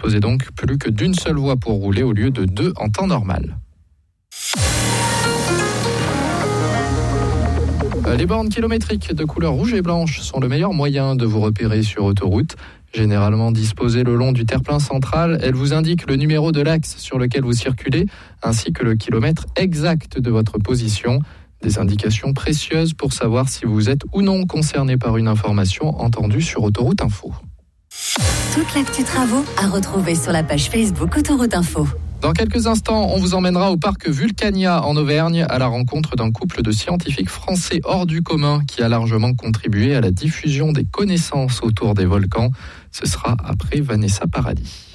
disposez donc plus que d'une seule voie pour rouler au lieu de 2 en temps normal. Les bornes kilométriques de couleur rouge et blanche sont le meilleur moyen de vous repérer sur autoroute. Généralement disposées le long du terre-plein central, elles vous indiquent le numéro de l'axe sur lequel vous circulez, ainsi que le kilomètre exact de votre position. Des indications précieuses pour savoir si vous êtes ou non concerné par une information entendue sur Autoroute Info. Toute l'actu travaux à retrouver sur la page Facebook Autoroute Info. Dans quelques instants, on vous emmènera au parc Vulcania en Auvergne à la rencontre d'un couple de scientifiques français hors du commun qui a largement contribué à la diffusion des connaissances autour des volcans. Ce sera après Vanessa Paradis.